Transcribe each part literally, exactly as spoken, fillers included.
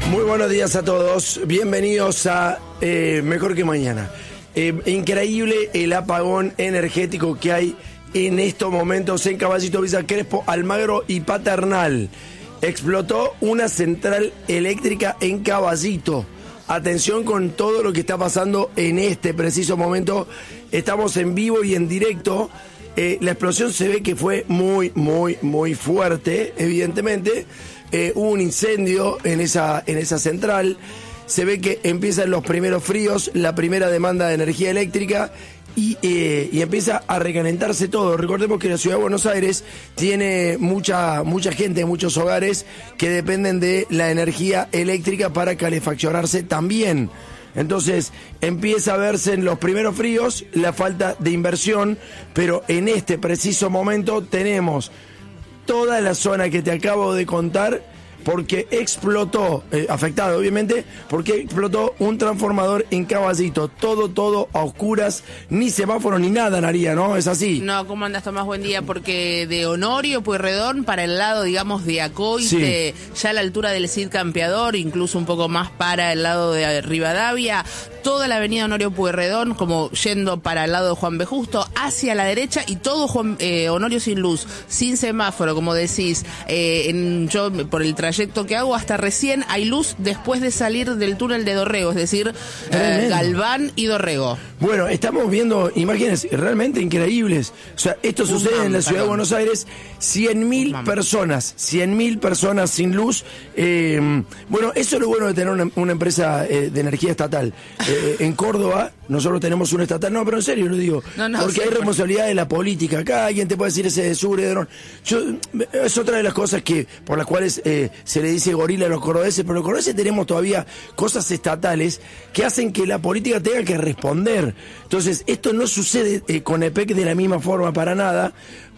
Muy buenos días a todos, bienvenidos a eh, Mejor que Mañana. Eh, increíble el apagón energético que hay en estos momentos en Caballito, Villa Crespo, Almagro y Paternal. Explotó una central eléctrica en Caballito. Atención con todo lo que está pasando en este preciso momento. Estamos en vivo y en directo. Eh, la explosión se ve que fue muy, muy, muy fuerte, evidentemente. Eh, hubo un incendio en esa, en esa central. Se ve que empiezan los primeros fríos, la primera demanda de energía eléctrica y, eh, y empieza a recalentarse todo. Recordemos que la ciudad de Buenos Aires tiene mucha, mucha gente, muchos hogares que dependen de la energía eléctrica para calefaccionarse también. Entonces empieza a verse en los primeros fríos la falta de inversión, pero en este preciso momento tenemos toda la zona que te acabo de contar porque explotó, eh, afectado obviamente, porque explotó un transformador en Caballito. Todo, todo a oscuras, ni semáforo ni nada, Naría, ¿no? ¿Es así? No, ¿cómo andas, Tomás? Buen día, porque de Honorio, Pueyrredón, para el lado, digamos, de Acoite, sí, ya a la altura del Cid Campeador, incluso un poco más para el lado de Rivadavia, toda la avenida Honorio Pueyrredón, como yendo para el lado de Juan B. Justo, hacia la derecha, y todo Juan, eh, Honorio sin luz, sin semáforo, como decís, eh, en, yo por el trayecto que hago hasta recién hay luz después de salir del túnel de Dorrego, es decir, eh, Galván y Dorrego. Bueno, estamos viendo imágenes realmente increíbles. O sea, esto un sucede man, en la ciudad perdón. de Buenos Aires, cien mil personas, cien mil personas sin luz. Eh, bueno, eso es lo bueno de tener una, una empresa eh, de energía estatal. Eh, en Córdoba nosotros tenemos una estatal, no, pero en serio lo digo, no, no, porque sí, hay responsabilidad de la política. Acá alguien te puede decir ese de sur, de norte. Yo, es otra de las cosas que por las cuales eh, se le dice gorila a los cordobeses, pero los cordobeses tenemos todavía cosas estatales que hacen que la política tenga que responder. Entonces, esto no sucede eh, con E P E C de la misma forma para nada,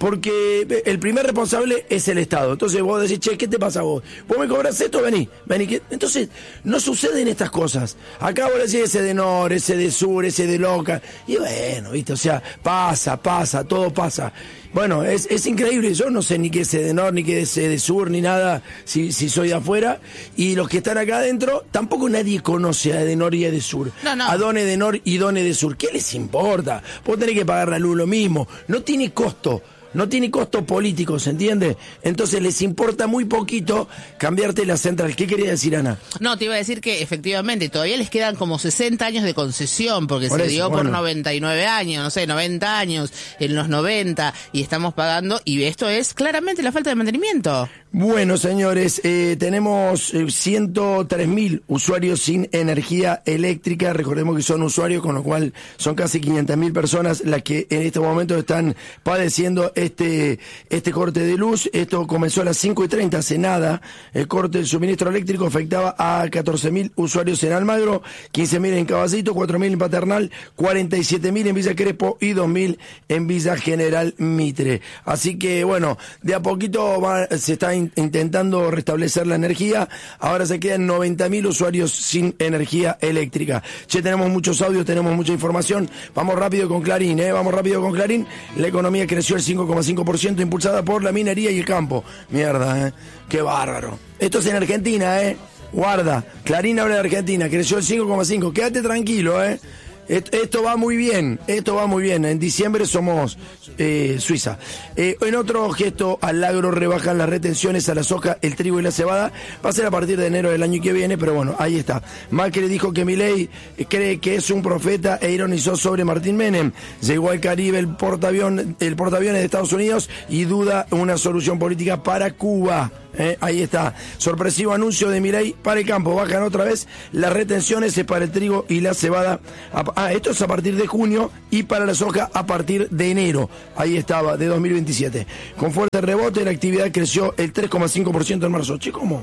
porque el primer responsable es el Estado. Entonces vos decís, che, ¿qué te pasa vos? ¿Vos me cobras esto? Vení, vení. Entonces, no suceden estas cosas. Acá vos decís ese de Nor, ese de Sur, ese de Loca. Y bueno, viste, o sea, pasa, pasa, todo pasa. Bueno, es, es increíble, yo no sé ni qué es de Nor, ni qué es de Sur, ni nada, si, si soy de afuera, y los que están acá adentro, tampoco nadie conoce a Edenor y a Edesur, no, no. a Don Edenor y Don Edesur, ¿qué les importa? Vos tenés que pagar la luz lo mismo, no tiene costo. No tiene costo político, ¿se entiende? Entonces les importa muy poquito cambiarte la central. ¿Qué quería decir, Ana? No, te iba a decir que efectivamente todavía les quedan como sesenta años de concesión, porque por se eso, dio por bueno. noventa y nueve años, no sé, noventa años, en los noventa, y estamos pagando, y esto es claramente la falta de mantenimiento. Bueno, señores, eh, tenemos eh, ciento tres mil usuarios sin energía eléctrica. Recordemos que son usuarios, con lo cual son casi quinientas mil personas las que en este momento están padeciendo este este corte de luz. Esto comenzó a las cinco y treinta, hace nada. El corte del suministro eléctrico afectaba a catorce mil usuarios en Almagro, quince mil en Caballito, cuatro mil en Paternal, cuarenta y siete mil en Villa Crespo y dos mil en Villa General Mitre. Así que, bueno, de a poquito va, se está intentando restablecer la energía. Ahora se quedan noventa mil usuarios sin energía eléctrica. Che, tenemos muchos audios, tenemos mucha información. Vamos rápido con Clarín, ¿eh? Vamos rápido con Clarín. La economía creció el cinco coma cinco por ciento, impulsada por la minería y el campo. Mierda, ¿eh? Qué bárbaro. Esto es en Argentina, ¿eh? Guarda. Clarín habla de Argentina, creció el cinco coma cinco. Quédate tranquilo, ¿eh? Esto va muy bien, esto va muy bien. En diciembre somos eh, Suiza. Eh, en otro gesto, al agro rebajan las retenciones a la soja, el trigo y la cebada. Va a ser a partir de enero del año que viene, pero bueno, ahí está. Macri dijo que Milei cree que es un profeta e ironizó sobre Martín Menem. Llegó al Caribe el portaavión, el portaaviones de Estados Unidos y duda una solución política para Cuba. Eh, ahí está, sorpresivo anuncio de Milei para el campo. Bajan otra vez las retenciones para el trigo y la cebada. Ah, esto es a partir de junio, y para la soja a partir de enero. Ahí estaba, de dos mil veintisiete. Con fuerte rebote, la actividad creció el tres coma cinco por ciento en marzo. Che, ¿cómo?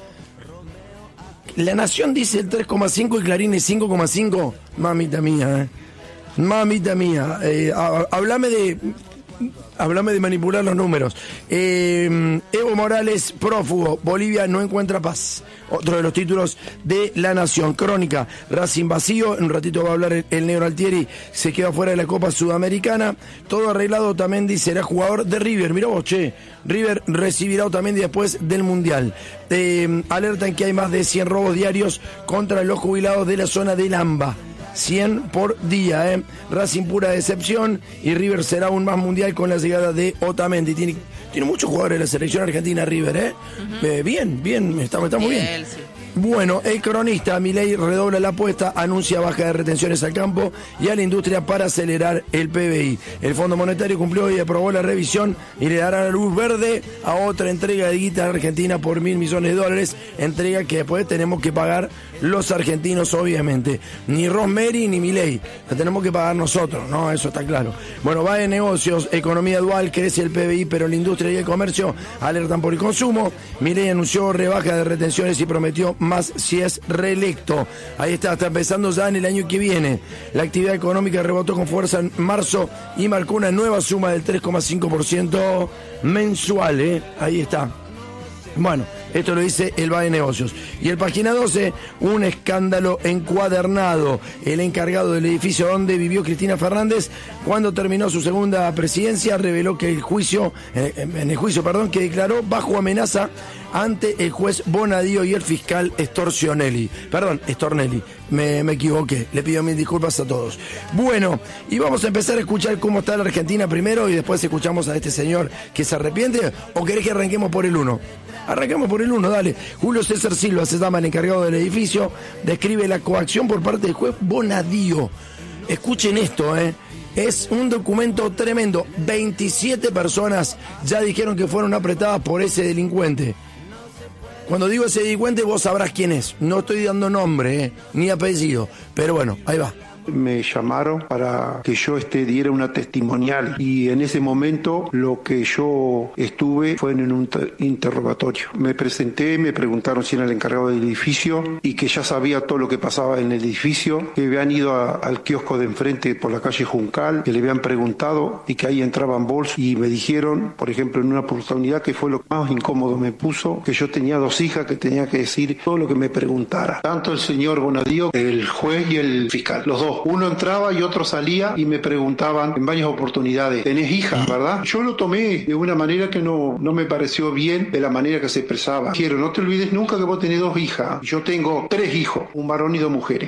La Nación dice el tres coma cinco y Clarín el cinco coma cinco. Mamita mía, eh. Mamita mía. Eh, háblame de... Hablame de manipular los números. Eh, Evo Morales, prófugo. Bolivia no encuentra paz. Otro de los títulos de La Nación. Crónica, Racing vacío. En un ratito va a hablar el, el negro Altieri. Se queda fuera de la Copa Sudamericana. Todo arreglado. Otamendi será jugador de River. Mirá vos, che. River recibirá a Otamendi después del Mundial. Eh, alertan que hay más de cien robos diarios contra los jubilados de la zona del AMBA. cien por día, ¿eh? Racing pura decepción y River será aún más mundial con la llegada de Otamendi. Tiene, tiene muchos jugadores de la selección argentina River, ¿eh? Uh-huh. eh bien, bien, estamos, estamos bien. bien. Sí. Bueno, el cronista Milei redobla la apuesta, anuncia baja de retenciones al campo y a la industria para acelerar el P B I. El Fondo Monetario cumplió y aprobó la revisión y le dará la luz verde a otra entrega de guita a Argentina por mil millones de dólares, entrega que después tenemos que pagar los argentinos, obviamente. Ni Rosemary ni Milei, la tenemos que pagar nosotros, ¿no? Eso está claro. Bueno, va de negocios, economía dual, crece el P B I, pero la industria y el comercio alertan por el consumo. Milei anunció rebaja de retenciones y prometió más si es reelecto. Ahí está, está empezando ya en el año que viene. La actividad económica rebotó con fuerza en marzo y marcó una nueva suma del tres coma cinco por ciento mensual, ¿eh? Ahí está. Bueno, esto lo dice el B A de Negocios. Y el página doce, un escándalo encuadernado. El encargado del edificio donde vivió Cristina Fernández, cuando terminó su segunda presidencia, reveló que el juicio, eh, en el juicio, perdón, que declaró bajo amenaza ante el juez Bonadío y el fiscal Stornelli. Perdón, Stornelli, me, me equivoqué. Le pido mil disculpas a todos. Bueno, y vamos a empezar a escuchar cómo está la Argentina primero y después escuchamos a este señor que se arrepiente. ¿O querés que arranquemos por el uno? Arrancamos por el uno, dale. Julio César Silva se llama el encargado del edificio, describe la coacción por parte del juez Bonadío. Escuchen esto, ¿eh? Es un documento tremendo. veintisiete personas ya dijeron que fueron apretadas por ese delincuente. Cuando digo ese delincuente, vos sabrás quién es. No estoy dando nombre, ¿eh? Ni apellido. Pero bueno, ahí va. Me llamaron para que yo este, diera una testimonial y en ese momento lo que yo estuve fue en un interrogatorio. Me presenté, me preguntaron si era el encargado del edificio y que ya sabía todo lo que pasaba en el edificio, que habían ido a, al kiosco de enfrente por la calle Juncal, que le habían preguntado y que ahí entraban bolsos y me dijeron, por ejemplo, en una oportunidad que fue lo más incómodo me puso, que yo tenía dos hijas que tenía que decir todo lo que me preguntara. Tanto el señor Bonadío, el juez y el fiscal, los dos. Uno entraba y otro salía y me preguntaban en varias oportunidades, ¿tenés hija, verdad? Yo lo tomé de una manera que no, no me pareció bien de la manera que se expresaba. Quiero, no te olvides nunca que vos tenés dos hijas. Yo tengo tres hijos, un varón y dos mujeres.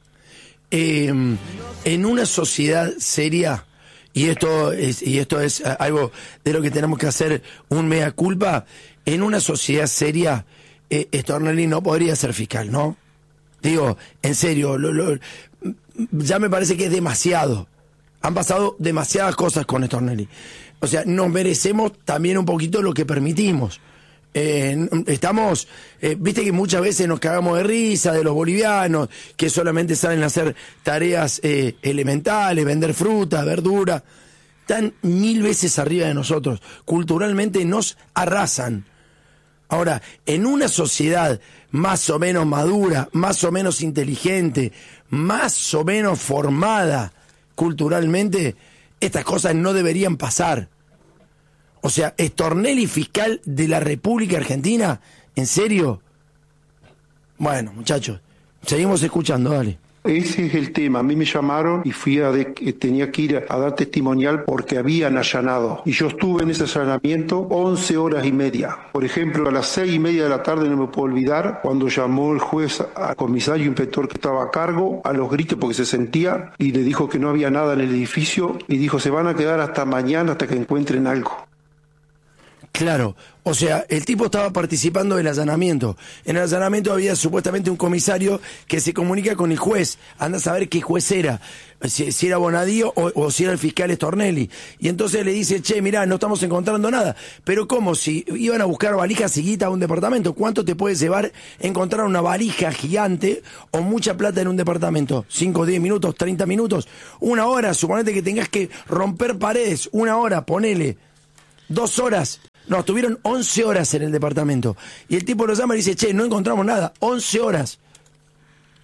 Eh, en una sociedad seria, y esto es, y esto es algo de lo que tenemos que hacer un mea culpa, en una sociedad seria, eh, Stornelli no podría ser fiscal, ¿no? Digo, en serio, lo, lo, ya me parece que es demasiado. Han pasado demasiadas cosas con Stornelli. O sea, nos merecemos también un poquito lo que permitimos. Eh, estamos, eh, viste que muchas veces nos cagamos de risa de los bolivianos, que solamente saben hacer tareas eh, elementales, vender fruta, verdura. Están mil veces arriba de nosotros. Culturalmente nos arrasan. Ahora, en una sociedad más o menos madura, más o menos inteligente, más o menos formada culturalmente, estas cosas no deberían pasar. O sea, Stornelli fiscal de la República Argentina, ¿en serio? Bueno, muchachos, seguimos escuchando, dale. Ese es el tema. A mí me llamaron y fui a de, tenía que ir a dar testimonial porque habían allanado. Y yo estuve en ese allanamiento once horas y media. Por ejemplo, a las seis y media de la tarde, no me puedo olvidar, cuando llamó el juez al comisario inspector que estaba a cargo, a los gritos porque se sentía, y le dijo que no había nada en el edificio, y dijo, se van a quedar hasta mañana hasta que encuentren algo. Claro, o sea, el tipo estaba participando del allanamiento. En el allanamiento había supuestamente un comisario que se comunica con el juez. Anda a saber qué juez era, si, si era Bonadío o, o si era el fiscal Stornelli. Y entonces le dice, che, mirá, no estamos encontrando nada. Pero ¿cómo? Si iban a buscar valijas y guita a un departamento, ¿cuánto te puede llevar encontrar una valija gigante o mucha plata en un departamento? ¿Cinco, diez minutos, treinta minutos? Una hora, suponete que tengas que romper paredes. Una hora, ponele. Dos horas. No, estuvieron once horas en el departamento. Y el tipo lo llama y dice, che, no encontramos nada. once horas.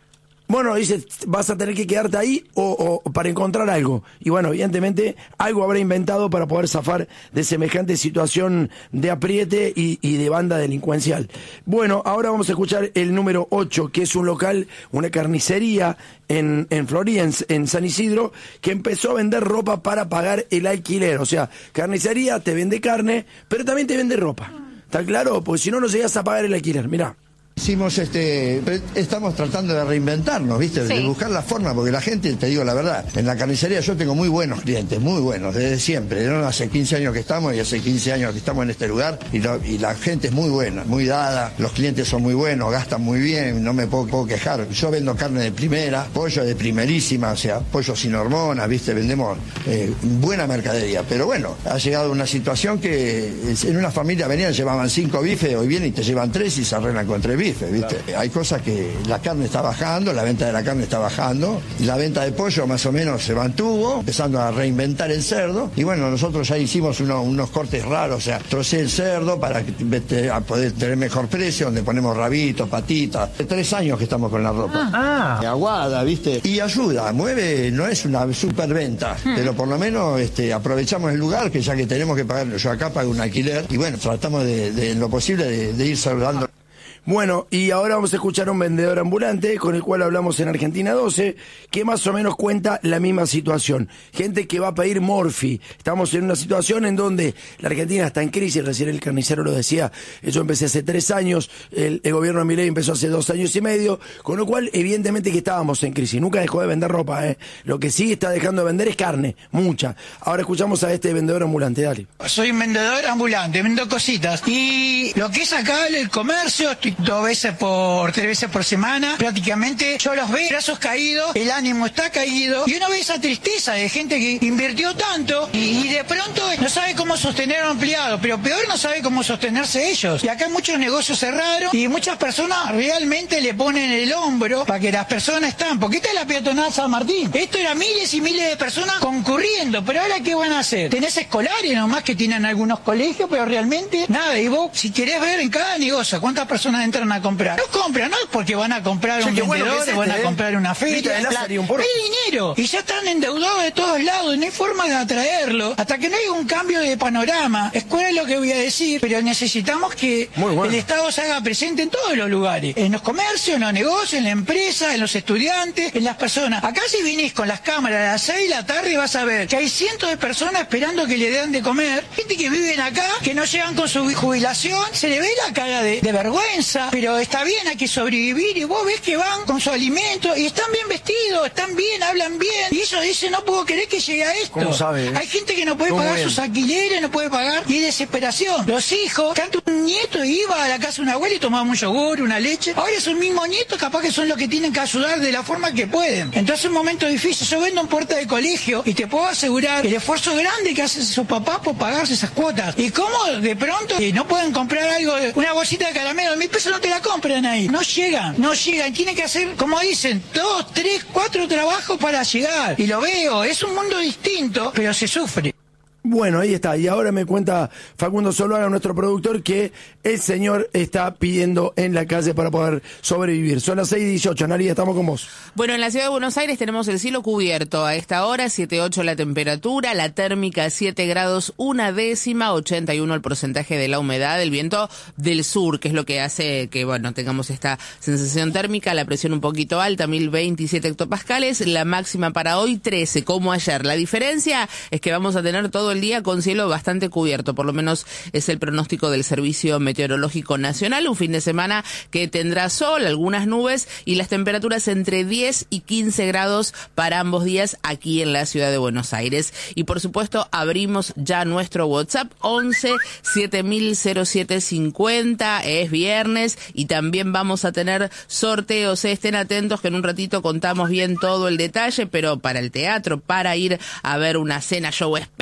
Bueno, dice, vas a tener que quedarte ahí o, o para encontrar algo. Y bueno, evidentemente algo habrá inventado para poder zafar de semejante situación de apriete y, y de banda delincuencial. Bueno, ahora vamos a escuchar el número ocho, que es un local, una carnicería en, en Florida, en, en San Isidro, que empezó a vender ropa para pagar el alquiler. O sea, carnicería te vende carne, pero también te vende ropa. ¿Está claro? Porque si no, no llegas a pagar el alquiler. Mirá. Hicimos este, estamos tratando de reinventarnos, ¿viste? Sí. De buscar la forma, porque la gente, te digo la verdad, en la carnicería yo tengo muy buenos clientes, muy buenos, desde siempre. ¿No? Hace quince años que estamos y hace quince años que estamos en este lugar y, lo, y la gente es muy buena, muy dada, los clientes son muy buenos, gastan muy bien, no me puedo, puedo quejar. Yo vendo carne de primera, pollo de primerísima, o sea, pollo sin hormonas, ¿viste? Vendemos eh, buena mercadería, pero bueno, ha llegado una situación que en una familia venían, llevaban cinco bifes, hoy vienen y te llevan tres y se arreglan con tres bifes. ¿Viste? Claro. Hay cosas que la carne está bajando, la venta de la carne está bajando, y la venta de pollo más o menos se mantuvo, empezando a reinventar el cerdo, y bueno, nosotros ya hicimos uno, unos cortes raros, o sea, trocé el cerdo para que, a poder tener mejor precio, donde ponemos rabitos, patitas. Hace tres años que estamos con la ropa. Ah. Aguada, ¿viste? Y ayuda, mueve, no es una superventa, hmm. pero por lo menos este, aprovechamos el lugar, que ya que tenemos que pagar, yo acá pago un alquiler, y bueno, tratamos de, de en lo posible de, de ir saludando. Bueno, y ahora vamos a escuchar a un vendedor ambulante con el cual hablamos en Argentina doce, que más o menos cuenta la misma situación. Gente que va a pedir morfi. Estamos en una situación en donde la Argentina está en crisis, recién el carnicero lo decía, yo empecé hace tres años, el, el gobierno de Milei empezó hace dos años y medio, con lo cual evidentemente que estábamos en crisis. Nunca dejó de vender ropa, ¿eh? Lo que sí está dejando de vender es carne, mucha. Ahora escuchamos a este vendedor ambulante, dale. Soy un vendedor ambulante, vendo cositas. Y lo que es acá el comercio, estoy dos veces por, tres veces por semana, prácticamente yo los veo, brazos caídos, el ánimo está caído, y uno ve esa tristeza de gente que invirtió tanto y, y de pronto no sabe cómo sostener a un empleado, pero peor no sabe cómo sostenerse ellos. Y acá hay muchos negocios cerraron y muchas personas realmente le ponen el hombro para que las personas están, porque esta es la peatonal San Martín, esto era miles y miles de personas concurriendo, pero ahora ¿qué van a hacer? Tenés escolares nomás que tienen algunos colegios, pero realmente nada, y vos si querés ver en cada negocio cuántas personas entran a comprar. No compran, no es porque van a comprar un vendedor, bueno este, van a comprar una feria. Hay dinero. Y ya están endeudados de todos lados y no hay forma de atraerlo. Hasta que no haya un cambio de panorama. Escuela es lo que voy a decir, pero necesitamos que bueno. el Estado se haga presente en todos los lugares. En los comercios, en los negocios, en la empresa, en los estudiantes, en las personas. Acá si vinís con las cámaras a las seis de la tarde vas a ver que hay cientos de personas esperando que le den de comer. Gente que viven acá, que no llegan con su jubilación, se le ve la cara de, de vergüenza, pero está bien, hay que sobrevivir, y vos ves que van con su alimento y están bien vestidos, están bien, hablan bien, y ellos dicen, no puedo creer que llegue a esto. ¿Cómo sabe? Hay gente que no puede pagar bien? sus alquileres, no puede pagar, y hay desesperación. Los hijos, que antes un nieto iba a la casa de una abuela y tomaba un yogur, una leche, ahora esos mismos nietos capaz que son los que tienen que ayudar de la forma que pueden. Entonces es un momento difícil. Yo vendo en puerta de colegio y te puedo asegurar el esfuerzo grande que hacen sus papás por pagarse esas cuotas. Y cómo de pronto eh, no pueden comprar algo, una bolsita de caramelo de mil pesos, no te la compran ahí. No llegan, no llegan. Tiene que hacer, como dicen, dos, tres, cuatro trabajos para llegar. Y lo veo, es un mundo distinto, pero se sufre. Bueno, ahí está. Y ahora me cuenta Facundo Zuluaga, nuestro productor, que el señor está pidiendo en la calle para poder sobrevivir. Son las seis y dieciocho. Nari, estamos con vos. Bueno, en la ciudad de Buenos Aires tenemos el cielo cubierto a esta hora, siete ocho la temperatura, la térmica siete grados, una décima, ochenta y uno el porcentaje de la humedad, el viento del sur, que es lo que hace que, bueno, tengamos esta sensación térmica, la presión un poquito alta, mil veintisiete hectopascales, la máxima para hoy trece, como ayer. La diferencia es que vamos a tener todo el día con cielo bastante cubierto, por lo menos es el pronóstico del Servicio Meteorológico Nacional, un fin de semana que tendrá sol, algunas nubes y las temperaturas entre diez y quince grados para ambos días aquí en la ciudad de Buenos Aires. Y por supuesto abrimos ya nuestro WhatsApp once siete mil siete cincuenta, es viernes y también vamos a tener sorteos, estén atentos que en un ratito contamos bien todo el detalle, pero para el teatro, para ir a ver una cena show espectacular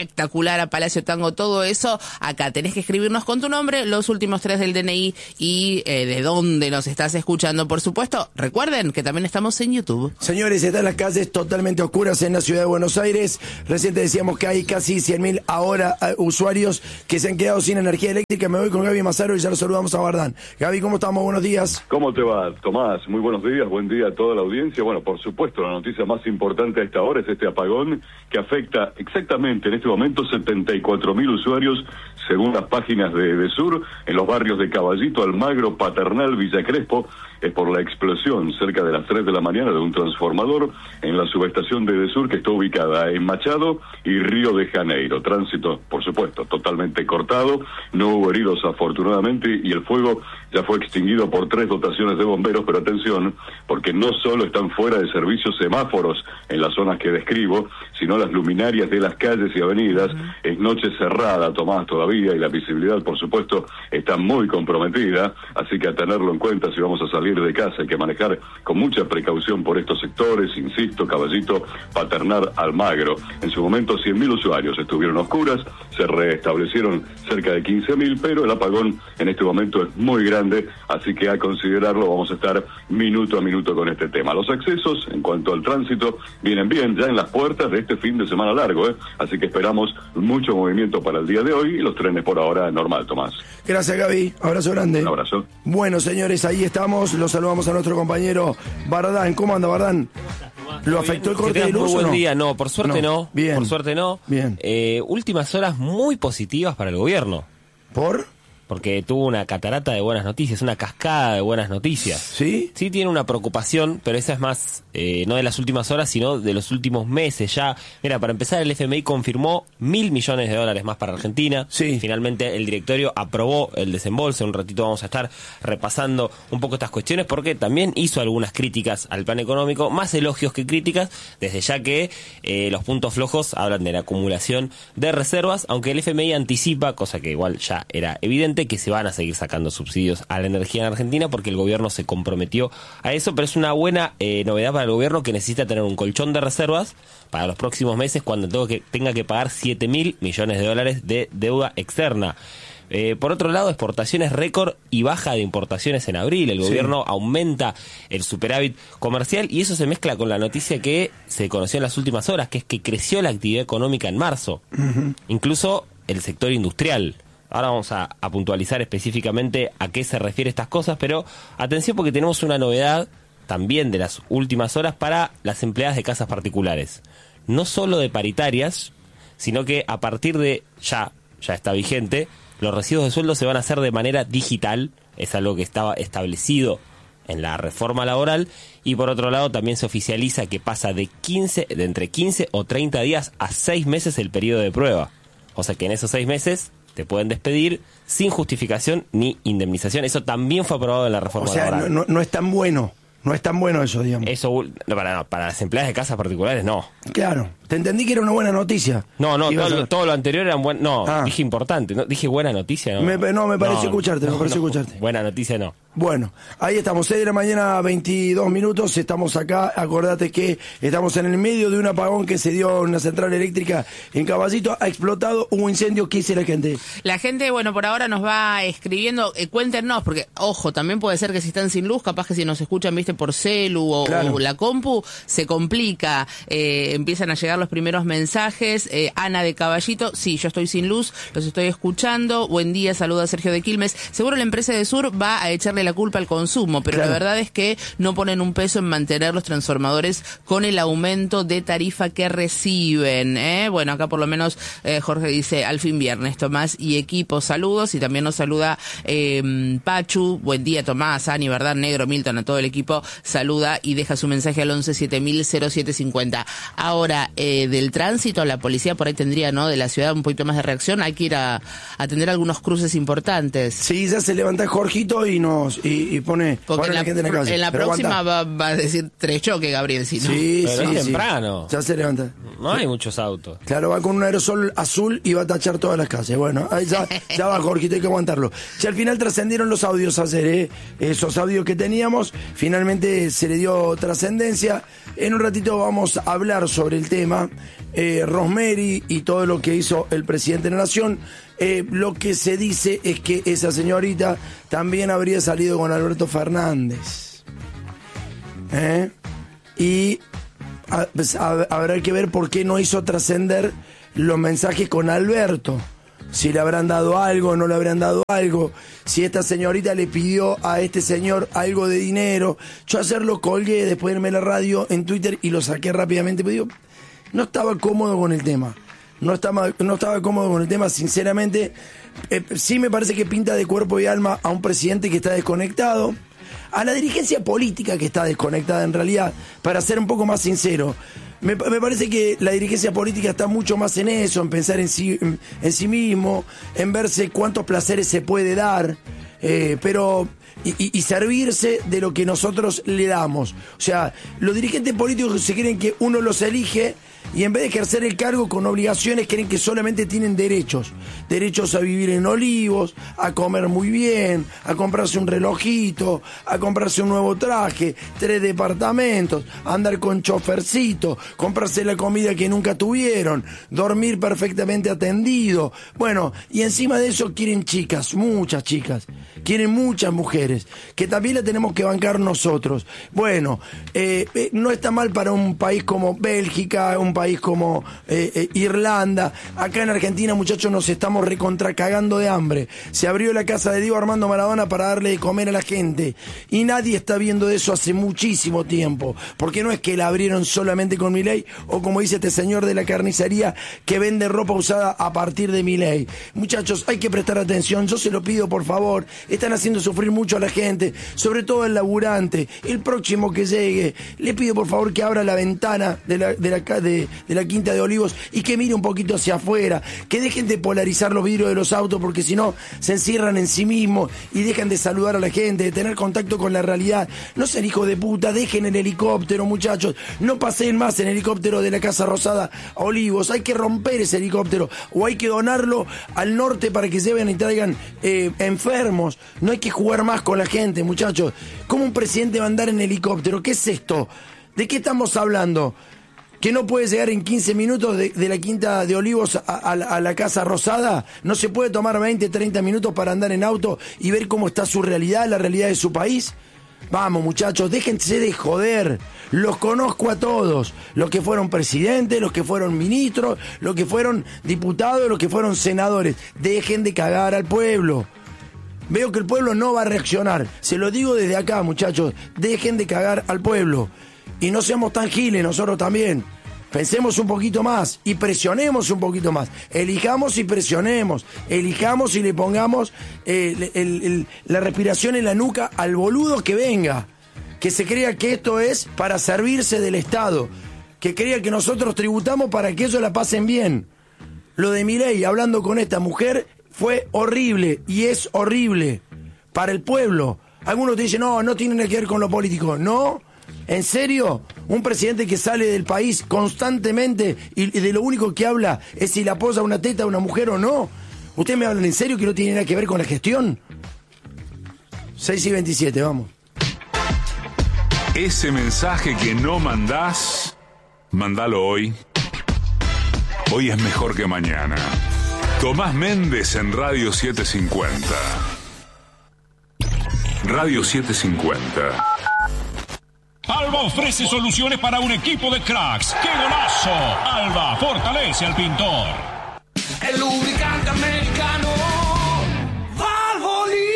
Popular, a Palacio Tango, todo eso, acá tenés que escribirnos con tu nombre, los últimos tres del D N I y eh, de dónde nos estás escuchando, por supuesto. Recuerden que también estamos en YouTube. Señores, están las calles totalmente oscuras en la ciudad de Buenos Aires. Recién decíamos que hay casi cien mil ahora uh, usuarios que se han quedado sin energía eléctrica. Me voy con Gaby Mazaro y ya lo saludamos a Bardán. Gaby, ¿cómo estamos? Buenos días. ¿Cómo te va, Tomás? Muy buenos días, buen día a toda la audiencia. Bueno, por supuesto, la noticia más importante a esta hora es este apagón que afecta exactamente en este momento setenta y cuatro mil usuarios, según las páginas de, de Sur, en los barrios de Caballito, Almagro, Paternal, Villa Crespo. Es por la explosión cerca de las tres de la mañana de un transformador en la subestación de Edesur, que está ubicada en Machado y Río de Janeiro. Tránsito, por supuesto, totalmente cortado, no hubo heridos afortunadamente y el fuego ya fue extinguido por tres dotaciones de bomberos, pero atención, porque no solo están fuera de servicio semáforos en las zonas que describo, sino las luminarias de las calles y avenidas. Uh-huh. Es noche cerrada, Tomás, todavía, y la visibilidad, por supuesto, está muy comprometida, así que a tenerlo en cuenta si vamos a salir de casa hay que manejar con mucha precaución por estos sectores, insisto, Caballito, Paternal, Almagro. En su momento cien mil usuarios estuvieron oscuras, se restablecieron cerca de quince mil, pero el apagón en este momento es muy grande, así que a considerarlo vamos a estar minuto a minuto con este tema. Los accesos, en cuanto al tránsito, vienen bien ya en las puertas de este fin de semana largo, ¿eh? Así que esperamos mucho movimiento para el día de hoy y los trenes por ahora normal, Tomás. Gracias, Gaby. Abrazo grande. Un abrazo. Bueno, señores, ahí estamos. Los saludamos a nuestro compañero Bardán. ¿Cómo anda, Bardán? ¿Lo afectó el corte de luz? Muy buen ¿o no? día, no, por suerte no. no. Bien. Por suerte no. Bien. Eh, últimas horas muy positivas para el gobierno. ¿Por? Porque tuvo una catarata de buenas noticias, una cascada de buenas noticias. ¿Sí? Sí tiene una preocupación, pero esa es más, eh, no de las últimas horas, sino de los últimos meses ya. Mira, para empezar, el F M I confirmó mil millones de dólares más para Argentina. Sí. Finalmente, el directorio aprobó el desembolso. Un ratito vamos a estar repasando un poco estas cuestiones, porque también hizo algunas críticas al plan económico, más elogios que críticas, desde ya que eh, los puntos flojos hablan de la acumulación de reservas, aunque el F M I anticipa, cosa que igual ya era evidente, que se van a seguir sacando subsidios a la energía en Argentina porque el gobierno se comprometió a eso, pero es una buena eh, novedad para el gobierno, que necesita tener un colchón de reservas para los próximos meses cuando tengo que, tenga que pagar siete mil millones de dólares de deuda externa. Eh, por otro lado, exportaciones récord y baja de importaciones en abril. El gobierno sí. aumenta el superávit comercial y eso se mezcla con la noticia que se conoció en las últimas horas, que es que creció la actividad económica en marzo. Uh-huh. Incluso el sector industrial. Ahora vamos a, a puntualizar específicamente a qué se refiere estas cosas, pero atención porque tenemos una novedad también de las últimas horas para las empleadas de casas particulares. No solo de paritarias, sino que a partir de ya, ya está vigente, los recibos de sueldo se van a hacer de manera digital, es algo que estaba establecido en la reforma laboral, y por otro lado también se oficializa que pasa de quince, de entre quince o treinta días a seis meses el periodo de prueba. O sea que en esos seis meses te pueden despedir sin justificación ni indemnización. Eso también fue aprobado en la reforma laboral. O sea, no, no, no es tan bueno. No es tan bueno eso, digamos. Eso, no, para, no, para las empleadas de casas particulares, no. Claro. Te entendí que era una buena noticia. No, no, todo, a... todo lo anterior era buen... No, ah. dije importante. No, dije buena noticia, no. Me, no, me pareció no, escucharte, no, me pareció no, escucharte. Buena noticia, no. Bueno, ahí estamos, seis de la mañana, veintidós minutos, estamos acá, acordate que estamos en el medio de un apagón que se dio en una central eléctrica en Caballito, ha explotado, hubo incendio, ¿qué dice la gente? La gente, bueno, por ahora nos va escribiendo, eh, cuéntenos, porque, ojo, también puede ser que si están sin luz, capaz que si nos escuchan, viste, por celu o, claro. o la compu, se complica, eh, empiezan a llegar los primeros mensajes, eh, Ana de Caballito, sí, yo estoy sin luz, los estoy escuchando, buen día, saluda a Sergio de Quilmes, seguro la empresa de Sur va a echarle la culpa al consumo, pero claro. la verdad es que no ponen un peso en mantener los transformadores con el aumento de tarifa que reciben, ¿eh? Bueno, acá por lo menos eh, Jorge dice, al fin viernes, Tomás y equipo, saludos, y también nos saluda eh, Pachu, buen día Tomás, Ani, verdad, Negro, Milton, a todo el equipo, saluda y deja su mensaje al once siete mil cero siete cincuenta. Ahora, eh, del tránsito, la policía por ahí tendría, ¿no?, de la ciudad un poquito más de reacción, hay que ir a atender algunos cruces importantes. Sí, ya se levanta Jorgito y nos y, y pone, pone en la, la gente en la calle. En la pero próxima va, va a decir tres choques, Gabriel, si no. Sí, pero sí, es sí. temprano. Ya se levanta. No hay muchos autos. Claro, va con un aerosol azul y va a tachar todas las calles. Bueno, ahí ya, ya va Jorgito, hay que aguantarlo. Ya al final trascendieron los audios ayer, ¿eh? Esos audios que teníamos, finalmente se le dio trascendencia. En un ratito vamos a hablar sobre el tema. Vilma, eh, Rosemary y todo lo que hizo el presidente de la Nación. Eh, lo que se dice es que esa señorita también habría salido con Alberto Fernández. ¿Eh? Y a, pues, a, habrá que ver por qué no hizo trascender los mensajes con Alberto. Si le habrán dado algo, no le habrán dado algo. Si esta señorita le pidió a este señor algo de dinero. Yo ayer lo colgué después de irme a la radio en Twitter y lo saqué rápidamente. Pero digo, no estaba cómodo con el tema. No estaba, no estaba cómodo con el tema, sinceramente. Eh, sí me parece que pinta de cuerpo y alma a un presidente que está desconectado. A la dirigencia política que está desconectada en realidad. Para ser un poco más sincero. Me, me parece que la dirigencia política está mucho más en eso, en pensar en sí, en, en sí mismo, en verse cuántos placeres se puede dar, eh, pero y, y, y servirse de lo que nosotros le damos. O sea, los dirigentes políticos se creen que uno los elige y en vez de ejercer el cargo con obligaciones creen que solamente tienen derechos. Derechos a vivir en Olivos, a comer muy bien, a comprarse un relojito, a comprarse un nuevo traje, tres departamentos, a andar con chofercito, comprarse la comida que nunca tuvieron, dormir perfectamente atendido. Bueno, y encima de eso quieren chicas, muchas chicas, quieren muchas mujeres, que también la tenemos que bancar nosotros. Bueno, eh, eh, no está mal para un país como Bélgica, un país como eh, eh, Irlanda. Acá en Argentina, muchachos, nos estamos recontracagando de hambre. Se abrió la casa de Diego Armando Maradona para darle de comer a la gente y nadie está viendo eso hace muchísimo tiempo, porque no es que la abrieron solamente con Milei o como dice este señor de la carnicería que vende ropa usada a partir de Milei. Muchachos, hay que prestar atención, yo se lo pido por favor. Están haciendo sufrir mucho a la gente, sobre todo el laburante. El próximo que llegue, le pido por favor que abra la ventana de la, de la, de, de la Quinta de Olivos y que mire un poquito hacia afuera, que dejen de polarizar los vidrios de los autos, porque si no se encierran en sí mismos y dejan de saludar a la gente, de tener contacto con la realidad. No sean hijos de puta, dejen el helicóptero, muchachos, no paseen más en helicóptero de la Casa Rosada a Olivos. Hay que romper ese helicóptero o hay que donarlo al norte para que lleven y traigan eh, enfermos. No hay que jugar más con la gente, muchachos. ¿Cómo un presidente va a andar en helicóptero? ¿Qué es esto? ¿De qué estamos hablando? ¿Que no puede llegar en quince minutos de, de la Quinta de Olivos a, a, a la Casa Rosada? ¿No se puede tomar veinte, treinta minutos para andar en auto y ver cómo está su realidad, la realidad de su país? Vamos, muchachos, déjense de joder. Los conozco a todos. Los que fueron presidentes, los que fueron ministros, los que fueron diputados, los que fueron senadores. Dejen de cagar al pueblo. Veo que el pueblo no va a reaccionar. Se lo digo desde acá, muchachos. Dejen de cagar al pueblo. Y no seamos tan giles nosotros también. Pensemos un poquito más y presionemos un poquito más. Elijamos y presionemos. Elijamos y le pongamos eh, el, el, la respiración en la nuca al boludo que venga. Que se crea que esto es para servirse del Estado. Que crea que nosotros tributamos para que ellos la pasen bien. Lo de Milei hablando con esta mujer fue horrible y es horrible para el pueblo. Algunos te dicen, no, no tiene nada que ver con lo político. No. ¿En serio? Un presidente que sale del país constantemente y de lo único que habla es si le apoya una teta a una mujer o no. ¿Ustedes me hablan en serio que no tiene nada que ver con la gestión? seis y veintisiete, vamos. Ese mensaje que no mandás, mandalo hoy. Hoy es mejor que mañana. Tomás Méndez en Radio setecientos cincuenta. Radio setecientos cincuenta. Alba ofrece soluciones para un equipo de cracks. ¡Qué golazo! Alba fortalece al pintor. El lubricante americano Valvoline.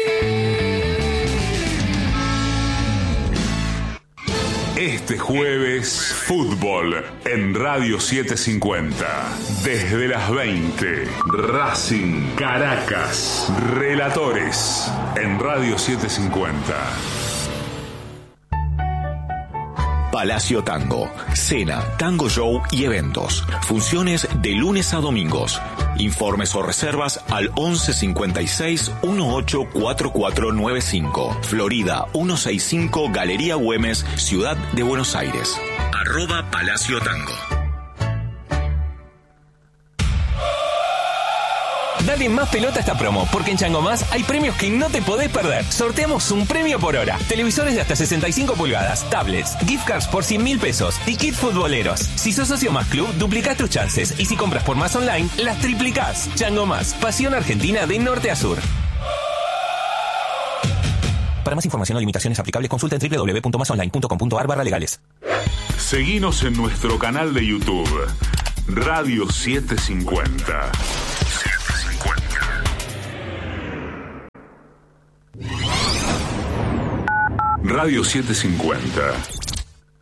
Este jueves, fútbol en Radio setecientos cincuenta. Desde las veinte, Racing Caracas. Relatores en Radio setecientos cincuenta. Palacio Tango, cena, tango show y eventos. Funciones de lunes a domingos. Informes o reservas al once cincuenta y seis dieciocho cuarenta y cuatro noventa y cinco. Florida ciento sesenta y cinco, Galería Güemes, Ciudad de Buenos Aires. Arroba Palacio Tango. Dale más pelota a esta promo, porque en Chango Más hay premios que no te podés perder. Sorteamos un premio por hora. Televisores de hasta sesenta y cinco pulgadas, tablets, gift cards por cien mil pesos y kits futboleros. Si sos socio Más Club, duplicás tus chances. Y si compras por Más Online, las triplicás. Chango Más, pasión argentina de norte a sur. Para más información o limitaciones aplicables, consulta en doble u doble u doble u punto más online punto com punto a r barra legales. Seguinos en nuestro canal de YouTube, Radio setecientos cincuenta. Radio setecientos cincuenta.